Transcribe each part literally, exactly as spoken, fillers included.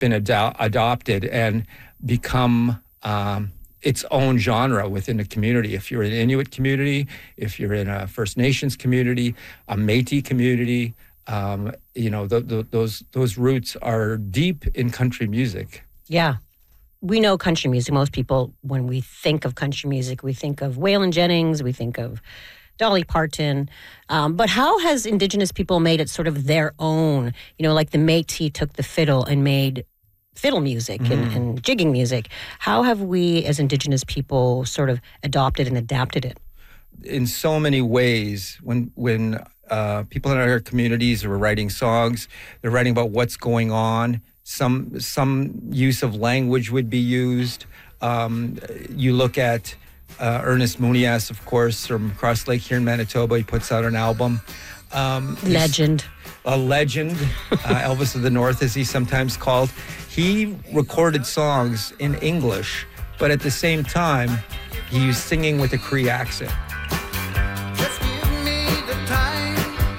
been ado- adopted and become um, its own genre within the community. If you're in an Inuit community, if you're in a First Nations community, a Métis community, um, you know, th- th- those those roots are deep in country music. Yeah. We know country music. Most people, when we think of country music, we think of Waylon Jennings, we think of Dolly Parton. Um, but how has Indigenous people made it sort of their own? You know, like the Métis took the fiddle and made fiddle music mm. and, and jigging music. How have we as Indigenous people sort of adopted and adapted it? In so many ways, when when uh, people in our communities are writing songs, they're writing about what's going on. Some some use of language would be used. Um, you look at uh, Ernest Munias, of course, from Cross Lake here in Manitoba. He puts out an album. Um, legend. A legend. uh, Elvis of the North, as he's sometimes called. He recorded songs in English, but at the same time, he was singing with a Cree accent. Just give me the time.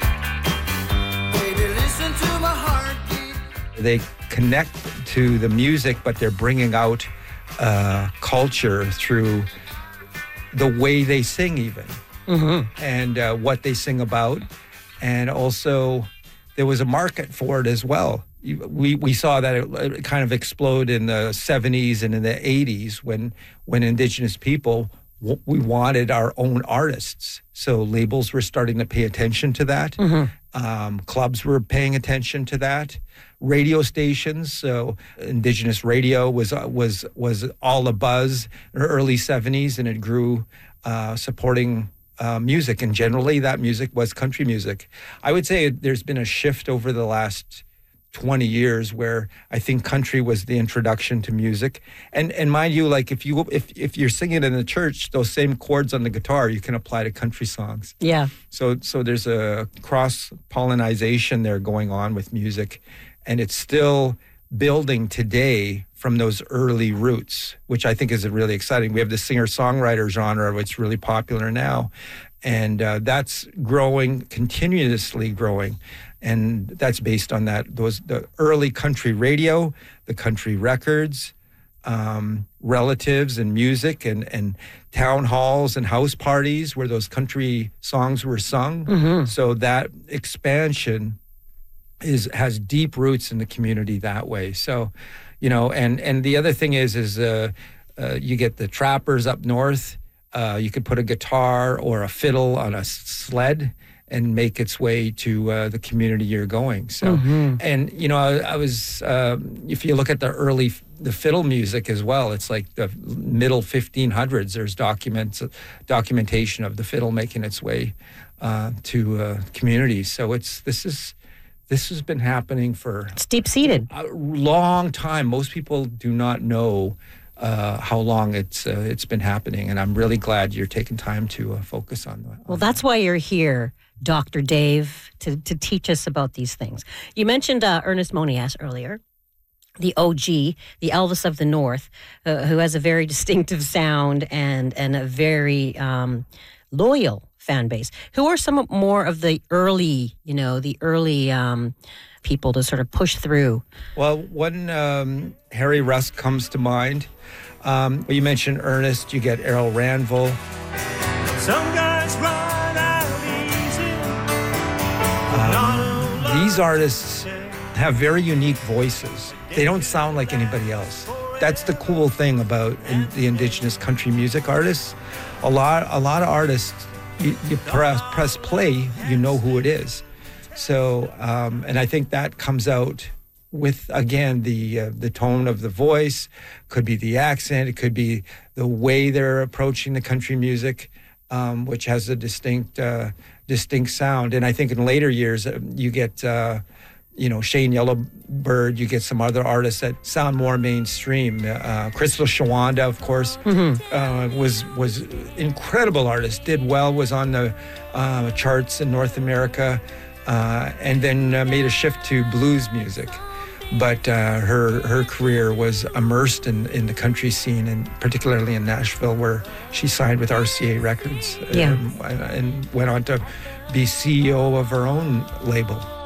Baby, listen to my heartbeat. They connect to the music, but they're bringing out uh, culture through the way they sing even, mm-hmm. and uh, what they sing about. And also, there was a market for it as well. We we saw that it, it kind of explode in the seventies and in the eighties when when Indigenous people, we wanted our own artists. So labels were starting to pay attention to that. Mm-hmm. Um, clubs were paying attention to that. Radio stations, so Indigenous radio was uh, was was all a buzz in the early seventies, and it grew, uh, supporting uh, music. And generally, that music was country music. I would say there's been a shift over the last twenty years where I think country was the introduction to music. And and mind you, like if you if if you're singing in the church, those same chords on the guitar you can apply to country songs. Yeah. So so there's a cross pollination there going on with music. And it's still building today from those early roots, which I think is really exciting. We have the singer-songwriter genre, which is really popular now. And uh, that's growing, continuously growing. And that's based on that, those the early country radio, the country records, um, relatives and music and, and town halls and house parties where those country songs were sung. Mm-hmm. So that expansion is has deep roots in the community that way. So, you know, and and the other thing is, is uh, uh, you get the trappers up north. Uh, you could put a guitar or a fiddle on a sled and make its way to uh, the community you're going. So, mm-hmm. and you know, I, I was, um, if you look at the early, the fiddle music as well, it's like the middle fifteen hundreds. There's documents, documentation of the fiddle making its way uh, to uh, communities. So it's this is. This has been happening for it's deep-seated. a long time. Most people do not know uh, how long it's uh, it's been happening, and I'm really glad you're taking time to uh, focus on that. Well, that's why you're here, Doctor Dave, to, to teach us about these things. You mentioned uh, Ernest Munias earlier, the O G, the Elvis of the North, uh, who has a very distinctive sound and, and a very um, loyal fan base. Who are some more of the early, you know, the early um, people to sort of push through? Well, one, um, Harry Rusk comes to mind. Um, you mentioned Ernest, you get Errol Ranville. Some guys run out easy. Um, these artists have very unique voices. They don't sound like anybody else. That's the cool thing about in, the Indigenous country music artists. A lot, a lot of artists, You, you press, press play, you know who it is. So, um, and I think that comes out with, again, the uh, the tone of the voice, could be the accent, it could be the way they're approaching the country music, um, which has a distinct uh, distinct sound. And I think in later years, uh, you get, uh, you know, Shane Yellowbird, you get some other artists that sound more mainstream. Uh, Crystal Shawanda, of course, mm-hmm. uh, was was incredible artist, did well, was on the uh, charts in North America, uh, and then uh, made a shift to blues music. But uh, her her career was immersed in, in the country scene, and particularly in Nashville, where she signed with R C A Records, yeah. and, and went on to be C E O of her own label.